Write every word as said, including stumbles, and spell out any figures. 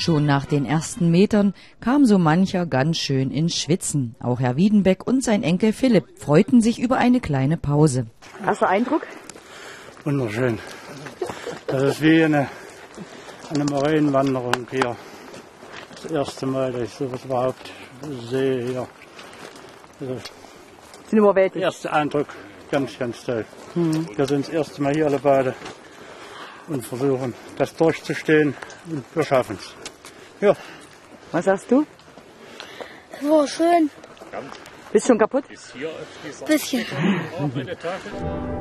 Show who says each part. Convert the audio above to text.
Speaker 1: Schon nach den ersten Metern kam so mancher ganz schön ins Schwitzen. Auch Herr Wiedenbeck und sein Enkel Philipp freuten sich über eine kleine Pause.
Speaker 2: Erster Eindruck?
Speaker 3: Wunderschön. Das ist wie eine, eine Moränenwanderung hier. Das erste Mal, dass ich sowas überhaupt sehe hier. Also
Speaker 2: Sind überwältigt.
Speaker 3: erster Eindruck, ganz, ganz toll.
Speaker 2: Hm.
Speaker 3: Wir sind das erste Mal hier alle beide und versuchen, das durchzustehen, und wir schaffen es. Ja.
Speaker 2: Was sagst du?
Speaker 4: War schön.
Speaker 2: Bist schon kaputt?
Speaker 4: Bisschen.